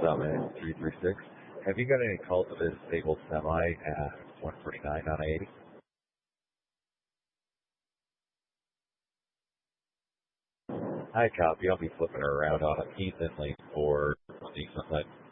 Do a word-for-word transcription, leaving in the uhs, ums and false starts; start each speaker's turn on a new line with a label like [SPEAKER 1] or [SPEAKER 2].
[SPEAKER 1] Summit three three six. Have you got any calls to this stable semi at one forty-nine on eighty? Hi, copy. I'll be flipping her around on a Keith and late for decent.